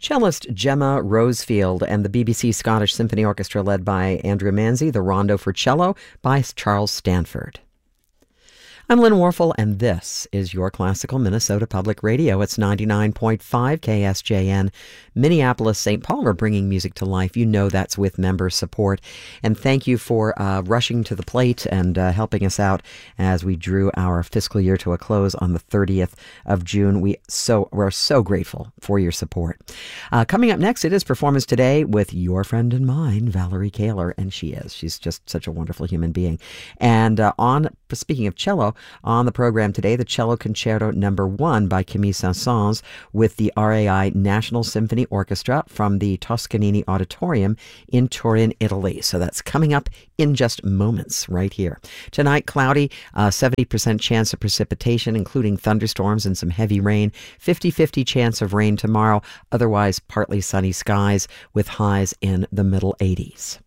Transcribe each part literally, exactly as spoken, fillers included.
Cellist Gemma Rosefield and the B B C Scottish Symphony Orchestra led by Andrew Manzi, the Rondo for Cello by Charles Stanford. I'm Lynn Warfel, and this is your Classical Minnesota Public Radio. It's ninety-nine point five K S J N. Minneapolis, Saint Paul are bringing music to life. You know that's with member support. And thank you for uh, rushing to the plate and uh, helping us out as we drew our fiscal year to a close on the thirtieth of June. We so, we're so grateful for your support. Uh, coming up next, it is Performance Today with your friend and mine, Valerie Kaler. And she is. She's just such a wonderful human being. And uh, on, speaking of cello, on the program today, the Cello Concerto Number One by Camille Saint-Saëns with the R A I National Symphony Orchestra from the Toscanini Auditorium in Turin, Italy. So that's coming up in just moments right here. Tonight, cloudy, uh, seventy percent chance of precipitation, including thunderstorms and some heavy rain. fifty-fifty chance of rain tomorrow. Otherwise, partly sunny skies with highs in the middle eighties.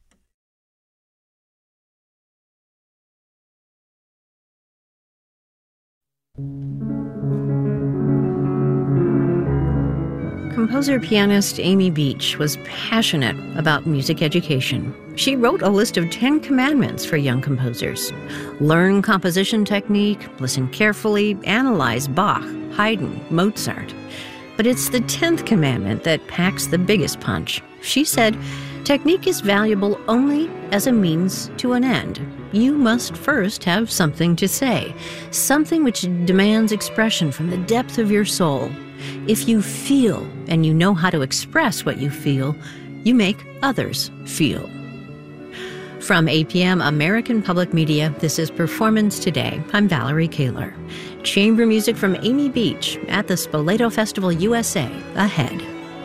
Composer-pianist Amy Beach was passionate about music education. She wrote a list of ten commandments for young composers. Learn composition technique, listen carefully, analyze Bach, Haydn, Mozart. But it's the tenth commandment that packs the biggest punch. She said, technique is valuable only as a means to an end. You must first have something to say, something which demands expression from the depth of your soul. If you feel and you know how to express what you feel, you make others feel. From A P M American Public Media, this is Performance Today. I'm Valerie Kaler. Chamber music from Amy Beach at the Spoleto Festival U S A ahead.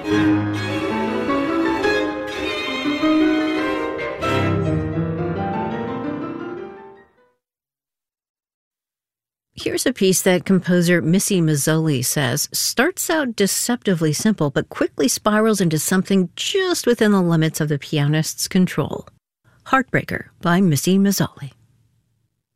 Here's a piece that composer Missy Mazzoli says starts out deceptively simple but quickly spirals into something just within the limits of the pianist's control. Heartbreaker by Missy Mazzoli.